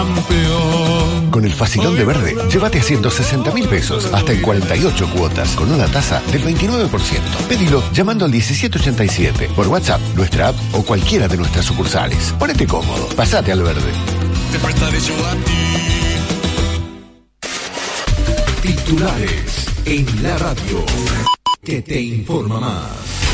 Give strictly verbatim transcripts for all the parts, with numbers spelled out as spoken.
campeón. Con el facilón de Verde, llévate a ciento sesenta mil pesos, hasta en cuarenta y ocho cuotas, con una tasa del veintinueve por ciento. Pedilo llamando al diecisiete ochenta y siete, por WhatsApp, nuestra app o cualquiera de nuestras sucursales. Ponete cómodo, pasate al Verde. Te prestaré yo a ti. Titulares en la radio, que te informa más.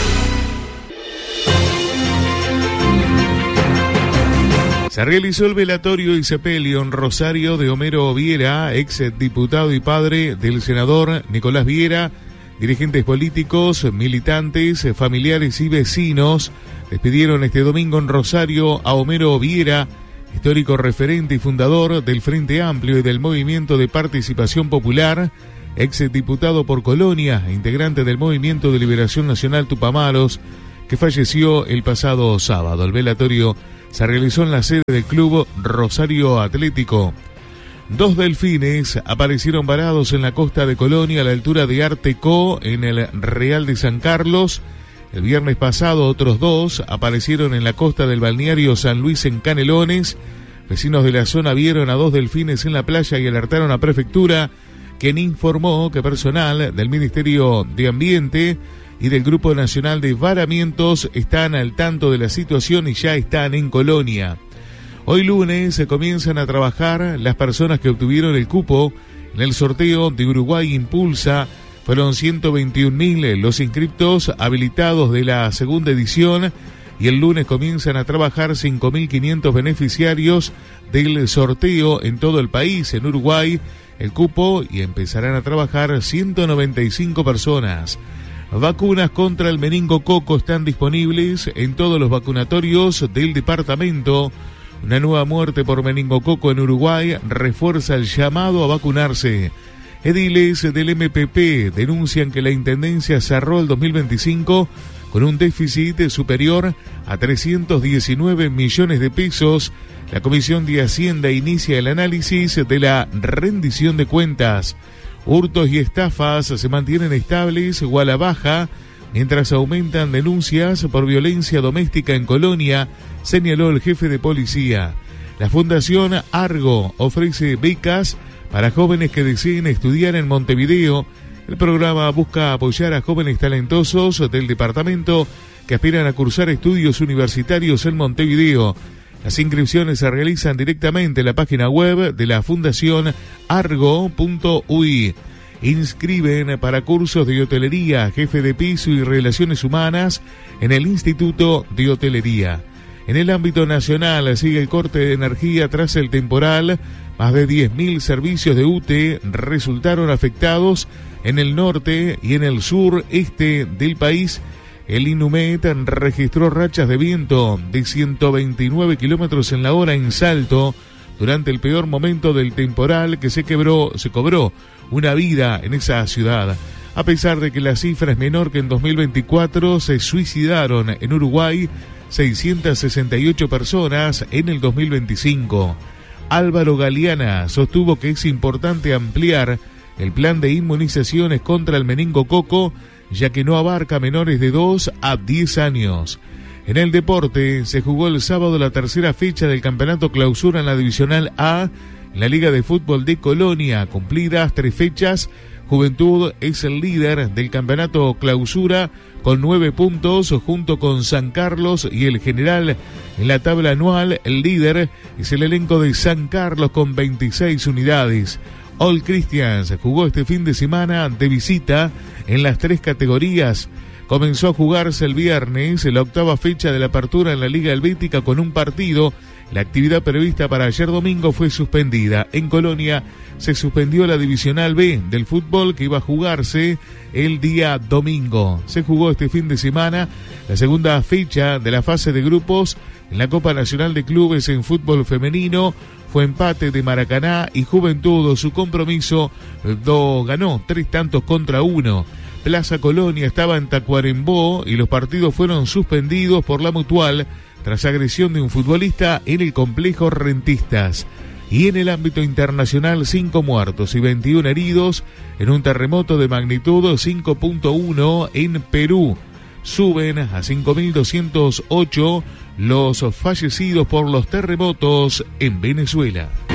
Se realizó el velatorio y sepelio en Rosario de Homero Viera, ex diputado y padre del senador Nicolás Viera. Dirigentes políticos, militantes, familiares y vecinos despidieron este domingo en Rosario a Homero Viera, histórico referente y fundador del Frente Amplio y del Movimiento de Participación Popular, ex diputado por Colonia e integrante del Movimiento de Liberación Nacional Tupamaros, que falleció el pasado sábado. El velatorio se realizó en la sede del club Rosario Atlético. Dos delfines aparecieron varados en la costa de Colonia a la altura de Artecó, en el Real de San Carlos. El viernes pasado otros dos aparecieron en la costa del balneario San Luis en Canelones. Vecinos de la zona vieron a dos delfines en la playa y alertaron a Prefectura, quien informó que personal del Ministerio de Ambiente y del Grupo Nacional de Varamientos están al tanto de la situación y ya están en Colonia. Hoy lunes se comienzan a trabajar las personas que obtuvieron el cupo en el sorteo de Uruguay Impulsa. Fueron ciento veintiún mil los inscriptos habilitados de la segunda edición y el lunes comienzan a trabajar cinco mil quinientos beneficiarios del sorteo en todo el país. En Uruguay el cupo y empezarán a trabajar ciento noventa y cinco personas. Vacunas contra el meningococo están disponibles en todos los vacunatorios del departamento. Una nueva muerte por meningococo en Uruguay refuerza el llamado a vacunarse. Ediles del M P P denuncian que la Intendencia cerró el dos mil veinticinco con un déficit superior a trescientos diecinueve millones de pesos. La Comisión de Hacienda inicia el análisis de la rendición de cuentas. Hurtos y estafas se mantienen estables o a la baja, mientras aumentan denuncias por violencia doméstica en Colonia, señaló el jefe de policía. La Fundación Argo ofrece becas para jóvenes que deseen estudiar en Montevideo. El programa busca apoyar a jóvenes talentosos del departamento que aspiran a cursar estudios universitarios en Montevideo. Las inscripciones se realizan directamente en la página web de la Fundación Argo punto U I. Inscriben para cursos de hotelería, jefe de piso y relaciones humanas en el Instituto de Hotelería. En el ámbito nacional sigue el corte de energía tras el temporal. Más de diez mil servicios de U T E resultaron afectados en el norte y en el sur este del país. El INUMET registró rachas de viento de ciento veintinueve kilómetros en la hora en Salto durante el peor momento del temporal, que se quebró, se cobró una vida en esa ciudad. A pesar de que la cifra es menor que en dos mil veinticuatro, se suicidaron en Uruguay seiscientas sesenta y ocho personas en el dos mil veinticinco. Álvaro Galeana sostuvo que es importante ampliar el plan de inmunizaciones contra el meningococo, ya que no abarca menores de dos a diez años. En el deporte, se jugó el sábado la tercera fecha del Campeonato Clausura en la Divisional A, en la Liga de Fútbol de Colonia. Cumplidas tres fechas, Juventud es el líder del Campeonato Clausura con nueve puntos, junto con San Carlos y el General. En la tabla anual, el líder es el elenco de San Carlos con veintiséis unidades. All Christians jugó este fin de semana de visita en las tres categorías. Comenzó a jugarse el viernes la octava fecha de la apertura en la Liga Helvética con un partido. La actividad prevista para ayer domingo fue suspendida. En Colonia se suspendió la Divisional B del fútbol, que iba a jugarse el día domingo. Se jugó este fin de semana la segunda fecha de la fase de grupos en la Copa Nacional de Clubes en fútbol femenino. Fue empate de Maracaná y Juventud. Su compromiso do, ganó tres tantos contra uno. Plaza Colonia estaba en Tacuarembó y los partidos fueron suspendidos por la Mutual tras agresión de un futbolista en el complejo Rentistas. Y en el ámbito internacional, cinco muertos y veintiún heridos en un terremoto de magnitud cinco punto uno en Perú. Suben a cinco mil doscientos ocho los fallecidos por los terremotos en Venezuela.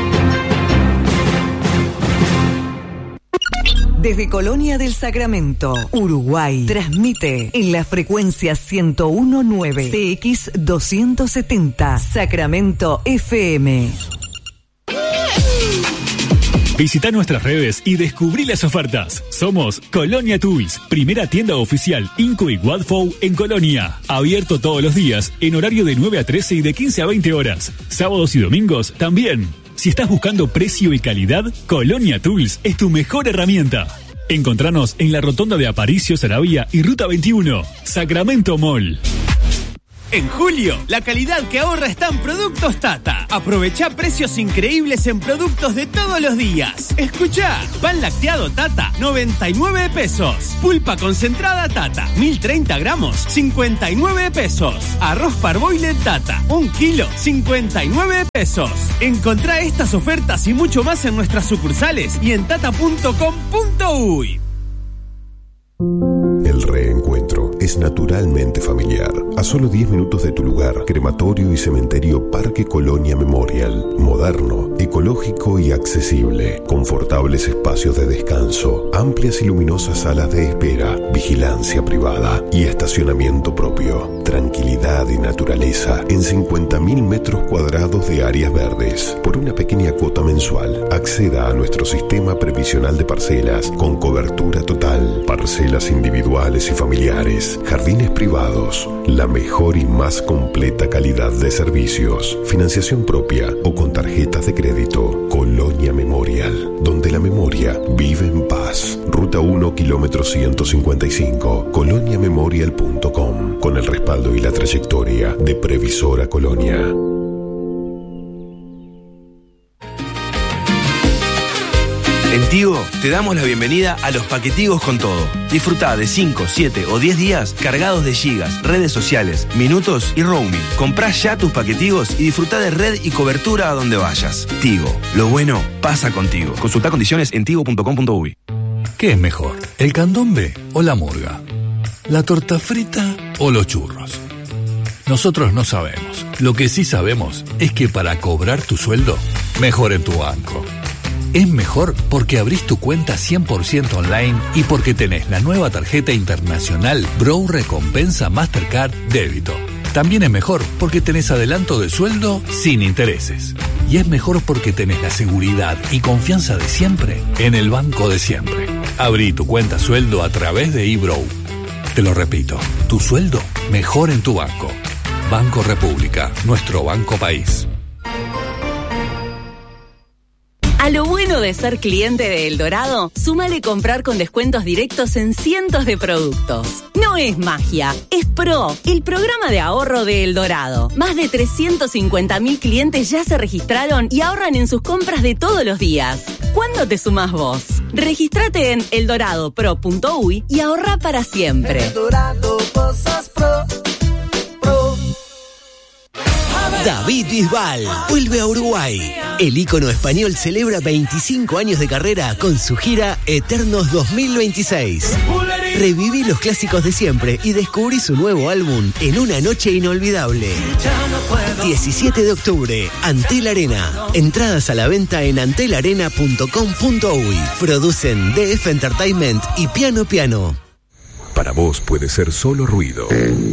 Desde Colonia del Sacramento, Uruguay, transmite en la frecuencia ciento uno punto nueve C X doscientos setenta, Sacramento F M. Visita nuestras redes y descubrí las ofertas. Somos Colonia Tools, primera tienda oficial Inco y Wadfow en Colonia. Abierto todos los días, en horario de nueve a trece y de quince a veinte horas. Sábados y domingos también. Si estás buscando precio y calidad, Colonia Tools es tu mejor herramienta. Encontranos en la rotonda de Aparicio, Saravia y Ruta veintiuno, Sacramento Mall. En julio, la calidad que ahorra está en Productos Tata. Aprovecha precios increíbles en productos de todos los días. Escuchá, pan lacteado Tata, noventa y nueve pesos. Pulpa concentrada Tata, mil treinta gramos, cincuenta y nueve pesos. Arroz parboiled Tata, un kilo, cincuenta y nueve pesos. Encontrá estas ofertas y mucho más en nuestras sucursales y en tata punto com punto uy. El reencuentro es naturalmente familiar. A solo diez minutos de tu lugar, crematorio y cementerio Parque Colonia Memorial. Moderno, ecológico y accesible. Confortables espacios de descanso, amplias y luminosas salas de espera, vigilancia privada y estacionamiento propio. Tranquilidad y naturaleza en cincuenta mil metros cuadrados de áreas verdes. Por una pequeña cuota mensual, acceda a nuestro sistema previsional de parcelas con cobertura total. Parcelas individuales y familiares, jardines privados, la mejor y más completa calidad de servicios, financiación propia o con tarjetas de crédito. Colonia Memorial, donde la memoria vive en paz. Ruta uno, kilómetro ciento cincuenta y cinco, colonia memorial punto com, con el respaldo y la trayectoria de Previsora Colonia. En Tigo te damos la bienvenida a los paquetigos con todo. Disfrutá de cinco, siete o diez días cargados de gigas, redes sociales, minutos y roaming. Comprá ya tus paquetigos y disfrutá de red y cobertura a donde vayas. Tigo, lo bueno pasa contigo. Consultá condiciones en tigo punto com punto uy. ¿Qué es mejor, el candombe o la murga? ¿La torta frita o los churros? Nosotros no sabemos. Lo que sí sabemos es que para cobrar tu sueldo, mejor en tu banco. Es mejor porque abrís tu cuenta cien por ciento online y porque tenés la nueva tarjeta internacional Bro Recompensa Mastercard Débito. También es mejor porque tenés adelanto de sueldo sin intereses. Y es mejor porque tenés la seguridad y confianza de siempre en el banco de siempre. Abrí tu cuenta sueldo a través de eBrow. Te lo repito, tu sueldo mejor en tu banco. Banco República, nuestro banco país. A lo bueno de ser cliente de El Dorado, súmale comprar con descuentos directos en cientos de productos. No es magia, es Pro, el programa de ahorro de El Dorado. Más de trescientos cincuenta mil clientes ya se registraron y ahorran en sus compras de todos los días. ¿Cuándo te sumás vos? Regístrate en eldorado pro punto uy y ahorra para siempre. El Dorado, cosas pro. David Bisbal vuelve a Uruguay. El ícono español celebra veinticinco años de carrera con su gira Eternos dos mil veintiséis. Reviví los clásicos de siempre y descubrí su nuevo álbum en una noche inolvidable. diecisiete de octubre, Antel Arena. Entradas a la venta en antel arena punto com punto uy. Producen D F Entertainment y Piano Piano. Para vos puede ser solo ruido.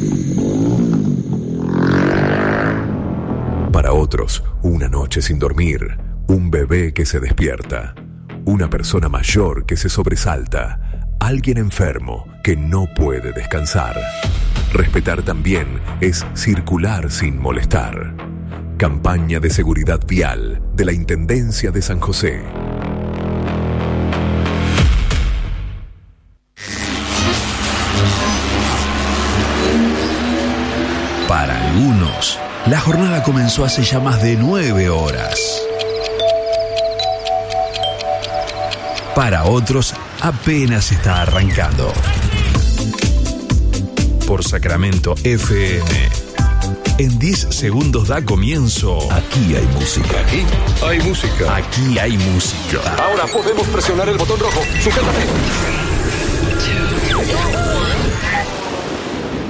Para otros, una noche sin dormir, un bebé que se despierta, una persona mayor que se sobresalta, alguien enfermo que no puede descansar. Respetar también es circular sin molestar. Campaña de seguridad vial de la Intendencia de San José. Para algunos, la jornada comenzó hace ya más de nueve horas. Para otros, apenas está arrancando. Por Sacramento F M. En diez segundos da comienzo. Aquí hay música. Aquí hay música. Aquí hay música. Ahora podemos presionar el botón rojo. Sujétate.